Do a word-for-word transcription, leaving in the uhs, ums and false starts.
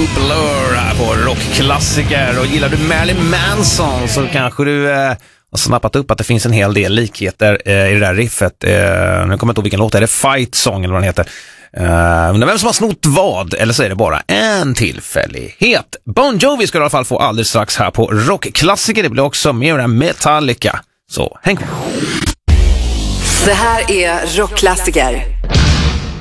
Blur här på rockklassiker. Och gillar du Marilyn Manson så kanske du eh, har snappat upp att det finns en hel del likheter eh, i det där riffet. Eh, nu kommer jag inte ihåg vilken låt, är det Fight Song eller vad den heter. Uh, undrar vem som har snott vad, eller så är det bara en tillfällighet. Bon Jovi ska du i alla fall få alldeles strax här på rockklassiker. Det blir också mer Metallica. Så häng på. Det här är rockklassiker